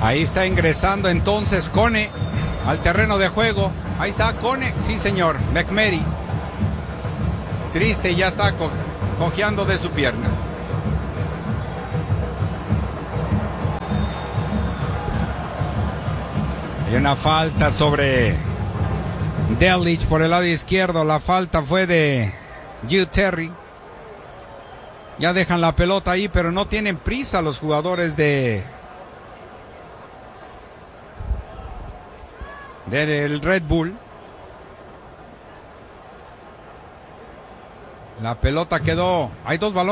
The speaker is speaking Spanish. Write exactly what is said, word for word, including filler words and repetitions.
Ahí está ingresando entonces Cone al terreno de juego. Ahí está Cone, sí señor, McMurray. Triste, ya está co cojeando de su pierna. Hay una falta sobre Delich por el lado izquierdo. La falta fue de Hugh Terry. Ya dejan la pelota ahí, pero no tienen prisa los jugadores de del Red Bull. La pelota quedó. Hay dos balones.